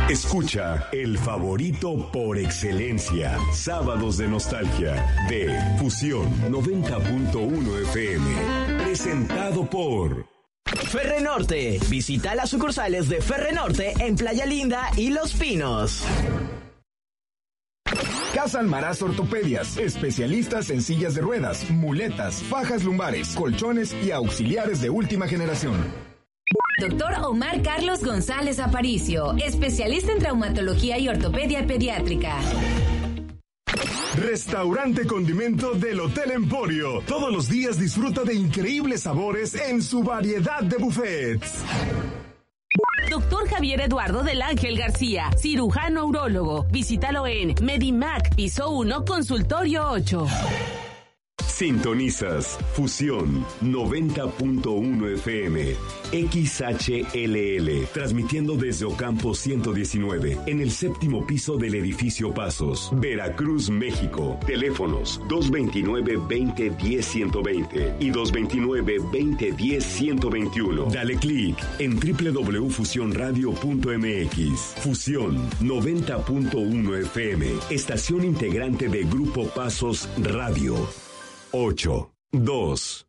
Escucha el favorito por excelencia, Sábados de Nostalgia, de Fusión 90.1 FM. Presentado por Ferrenorte. Visita las sucursales de Ferrenorte en Playa Linda y Los Pinos. Casa Almaraz Ortopedias, especialistas en sillas de ruedas, muletas, fajas lumbares, colchones y auxiliares de última generación. Doctor Omar Carlos González Aparicio, especialista en traumatología y ortopedia pediátrica. Restaurante Condimento del Hotel Emporio. Todos los días disfruta de increíbles sabores en su variedad de buffets. Doctor Javier Eduardo del Ángel García, cirujano urólogo. Visítalo en Medimac, piso 1, consultorio 8. Sintonizas Fusión 90.1 FM, XHLL, transmitiendo desde Ocampo 119, en el séptimo piso del edificio Pasos, Veracruz, México. Teléfonos 229-2010-120 y 229-2010-121. Dale clic en www.fusionradio.mx. Fusión 90.1 FM, estación integrante de Grupo Pasos Radio. 8, 2,